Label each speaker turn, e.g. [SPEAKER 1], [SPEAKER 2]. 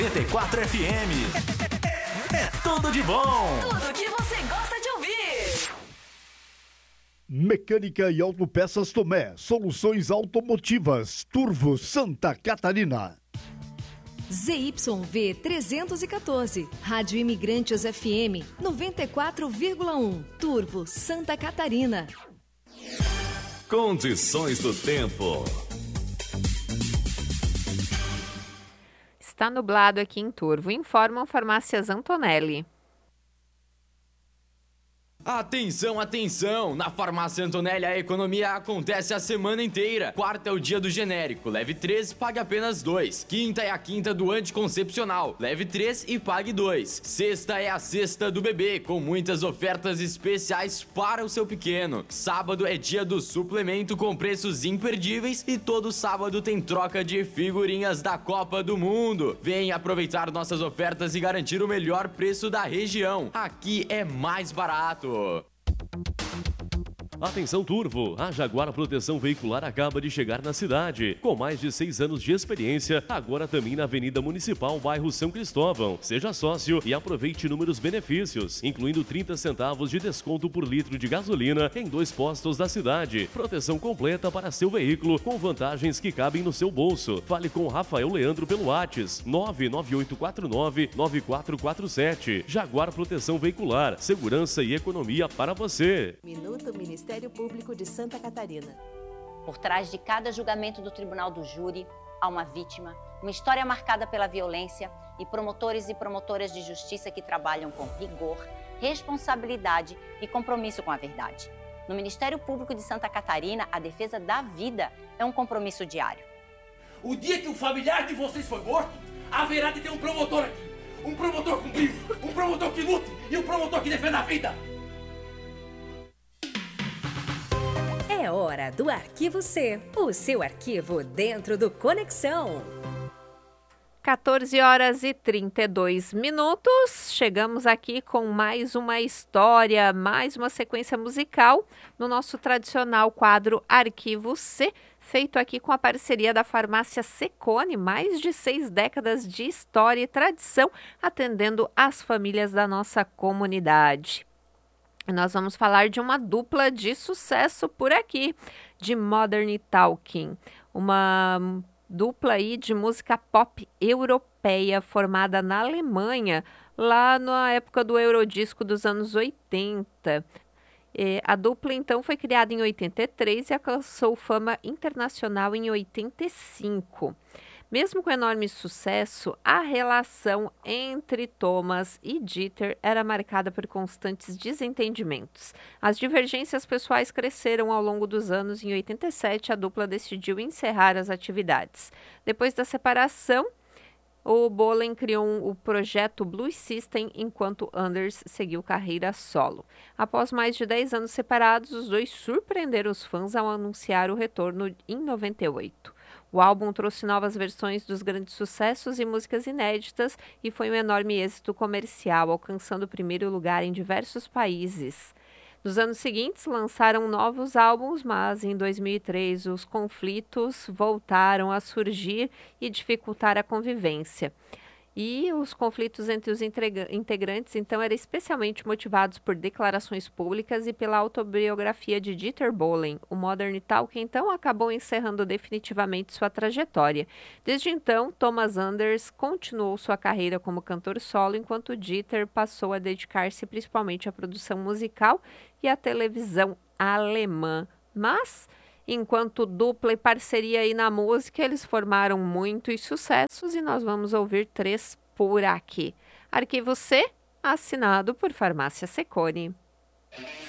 [SPEAKER 1] 94 FM. É tudo de bom.
[SPEAKER 2] Tudo que você gosta de ouvir.
[SPEAKER 3] Mecânica e Autopeças Tomé. Soluções automotivas. Turvo Santa Catarina.
[SPEAKER 4] ZYV 314, Rádio Imigrantes FM 94,1, Turvo, Santa Catarina.
[SPEAKER 1] Condições do tempo.
[SPEAKER 5] Está nublado aqui em Turvo, informam Farmácias Antonelli.
[SPEAKER 6] Atenção, atenção! Na Farmácia Antonelli a economia acontece a semana inteira. Quarta é o dia do genérico, leve 3 e pague apenas 2. Quinta é a quinta do anticoncepcional, leve 3 e pague 2. Sexta é a sexta do bebê, com muitas ofertas especiais para o seu pequeno. Sábado é dia do suplemento com preços imperdíveis e todo sábado tem troca de figurinhas da Copa do Mundo. Venha aproveitar nossas ofertas e garantir o melhor preço da região. Aqui é mais barato.
[SPEAKER 7] Atenção Turvo, a Jaguar Proteção Veicular acaba de chegar na cidade. Com mais de 6 anos de experiência, agora também na Avenida Municipal, bairro São Cristóvão. Seja sócio e aproveite inúmeros benefícios, incluindo 30 centavos de desconto por litro de gasolina em 2 postos da cidade. Proteção completa para seu veículo, com vantagens que cabem no seu bolso. Fale com Rafael Leandro pelo WhatsApp 99849-9447. Jaguar Proteção Veicular, segurança e economia para você.
[SPEAKER 8] Minuto Ministério Público de Santa Catarina.
[SPEAKER 9] Por trás de cada julgamento do Tribunal do Júri, há uma vítima, uma história marcada pela violência e promotores e promotoras de justiça que trabalham com rigor, responsabilidade e compromisso com a verdade. No Ministério Público de Santa Catarina, a defesa da vida é um compromisso diário.
[SPEAKER 10] O dia que o familiar de vocês for morto, haverá de ter um promotor aqui. Um promotor cumprido, um promotor que lute e um promotor que defenda a vida.
[SPEAKER 4] É hora do Arquivo C, o seu arquivo dentro do Conexão.
[SPEAKER 5] 14 horas e 32 minutos. Chegamos aqui com mais uma história, mais uma sequência musical no nosso tradicional quadro Arquivo C, feito aqui com a parceria da Farmácia Secone, mais de 6 décadas de história e tradição, atendendo as famílias da nossa comunidade. Nós vamos falar de uma dupla de sucesso por aqui, de Modern Talking, uma dupla aí de música pop europeia formada na Alemanha, lá na época do Eurodisco dos anos 80. A dupla, então, foi criada em 83 e alcançou fama internacional em 85. Mesmo com enorme sucesso, a relação entre Thomas e Dieter era marcada por constantes desentendimentos. As divergências pessoais cresceram ao longo dos anos e em 87 a dupla decidiu encerrar as atividades. Depois da separação, o Bohlen criou o projeto Blue System, enquanto Anders seguiu carreira solo. Após mais de 10 anos separados, os dois surpreenderam os fãs ao anunciar o retorno em 98. O álbum trouxe novas versões dos grandes sucessos e músicas inéditas e foi um enorme êxito comercial, alcançando o primeiro lugar em diversos países. Nos anos seguintes, lançaram novos álbuns, mas em 2003 os conflitos voltaram a surgir e dificultar a convivência. E os conflitos entre os integrantes, então, eram especialmente motivados por declarações públicas e pela autobiografia de Dieter Bohlen. O Modern Talking, então, acabou encerrando definitivamente sua trajetória. Desde então, Thomas Anders continuou sua carreira como cantor solo, enquanto Dieter passou a dedicar-se principalmente à produção musical e à televisão alemã. Mas, enquanto dupla e parceria aí na música, eles formaram muitos sucessos e nós vamos ouvir 3 por aqui. Arquivo C, assinado por Farmácia Secone.